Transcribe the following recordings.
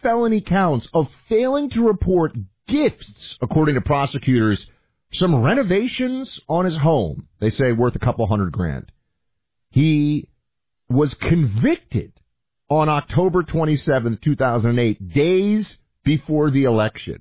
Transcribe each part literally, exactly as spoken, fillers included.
felony counts of failing to report gifts, according to prosecutors, some renovations on his home. They say worth a couple hundred grand. He was convicted on October twenty-seventh, two thousand eight, days before the election.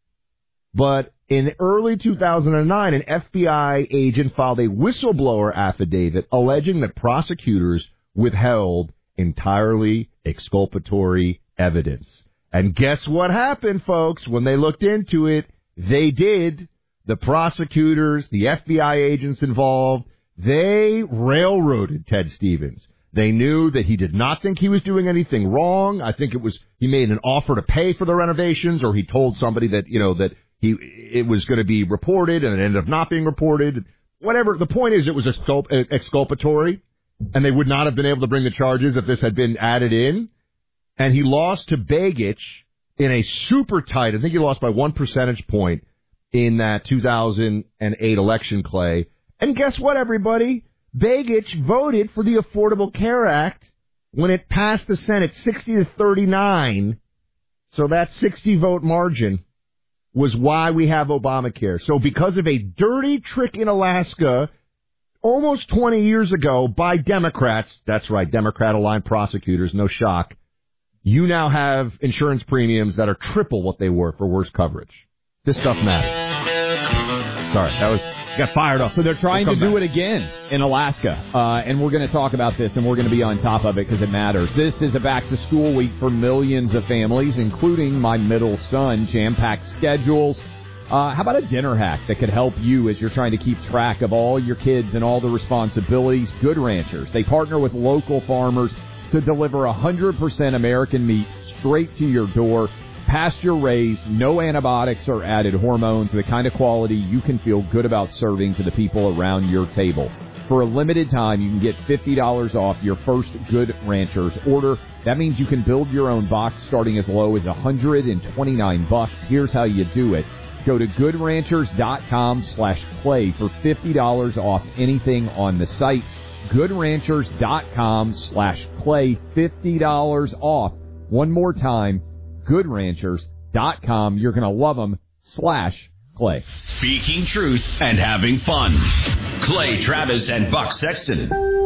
But in early two thousand nine, an F B I agent filed a whistleblower affidavit alleging that prosecutors withheld entirely exculpatory evidence. And guess what happened, folks? When they looked into it, they did. The prosecutors, the F B I agents involved, they railroaded Ted Stevens. They knew that he did not think he was doing anything wrong. I think it was he made an offer to pay for the renovations, or he told somebody that, you know, that he it was going to be reported, and it ended up not being reported. Whatever. The point is, it was exculp- exculpatory, and they would not have been able to bring the charges if this had been added in. And he lost to Begich in a super tight, I think he lost by one percentage point in that two thousand eight election, Clay. And guess what, everybody? Begich voted for the Affordable Care Act when it passed the Senate sixty to thirty-nine. So that sixty-vote margin was why we have Obamacare. So because of a dirty trick in Alaska almost twenty years ago by Democrats, that's right, Democrat-aligned prosecutors, no shock, you now have insurance premiums that are triple what they were for worse coverage. This stuff matters. Sorry, that was got fired up. So they're trying we'll to do back. it again in Alaska, uh, and we're going to talk about this, and we're going to be on top of it because it matters. This is a back-to-school week for millions of families, including my middle son. Jam-packed schedules. Uh, how about a dinner hack that could help you as you're trying to keep track of all your kids and all the responsibilities? Good Ranchers. They partner with local farmers to deliver one hundred percent American meat straight to your door. Pasture-raised, no antibiotics or added hormones, the kind of quality you can feel good about serving to the people around your table. For a limited time, you can get fifty dollars off your first Good Ranchers order. That means you can build your own box starting as low as one hundred twenty-nine bucks. Here's how you do it. Go to goodranchers.com slash play for fifty dollars off anything on the site. goodranchers.com slash play, fifty dollars off. One more time, good ranchers dot com. You're going to love them, slash Clay. Speaking truth and having fun. Clay Travis and Buck Sexton.